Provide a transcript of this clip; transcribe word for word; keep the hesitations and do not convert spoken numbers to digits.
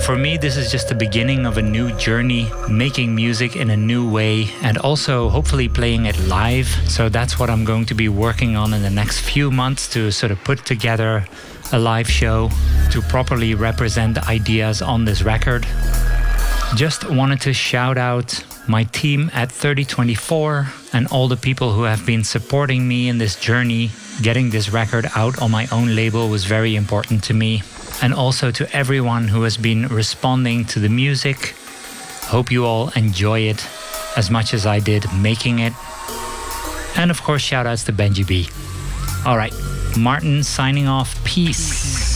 for me, this is just the beginning of a new journey, making music in a new way and also hopefully playing it live. So that's what I'm going to be working on in the next few months, to sort of put together a live show to properly represent the ideas on this record. Just wanted to shout out my team at thirty twenty-four and all the people who have been supporting me in this journey. Getting this record out on my own label was very important to me. And also to everyone who has been responding to the music. Hope you all enjoy it as much as I did making it. And of course, shout outs to Benji B. All right, Martin signing off. Peace.